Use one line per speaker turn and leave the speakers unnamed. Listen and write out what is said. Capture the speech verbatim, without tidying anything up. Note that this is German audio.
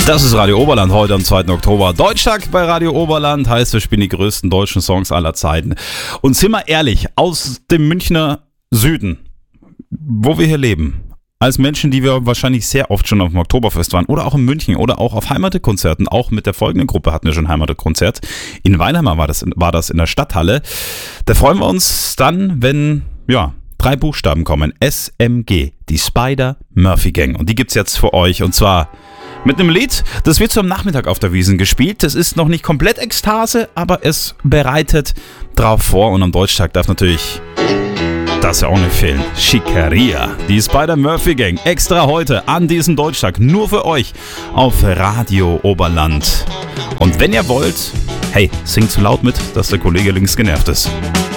Das ist Radio Oberland heute am zweiten Oktober. Deutschtag bei Radio Oberland heißt, wir spielen die größten deutschen Songs aller Zeiten. Und sind wir ehrlich, aus dem Münchner Süden, wo wir hier leben, als Menschen, die wir wahrscheinlich sehr oft schon auf dem Oktoberfest waren oder auch in München oder auch auf Heimatkonzerten, auch mit der folgenden Gruppe hatten wir schon Heimatkonzert. In Weinheim war das, war das in der Stadthalle. Da freuen wir uns dann, wenn, ja, drei Buchstaben kommen. S M G, die Spider-Murphy-Gang. Und die gibt's jetzt für euch. Und zwar mit einem Lied, das wird so am Nachmittag auf der Wiesn gespielt. Das ist noch nicht komplett Ekstase, aber es bereitet drauf vor. Und am Deutschtag darf natürlich das ja auch nicht fehlen. Schickeria, die Spider-Murphy-Gang. Extra heute an diesem Deutschtag. Nur für euch auf Radio Oberland. Und wenn ihr wollt, hey, singt so laut mit, dass der Kollege links genervt ist.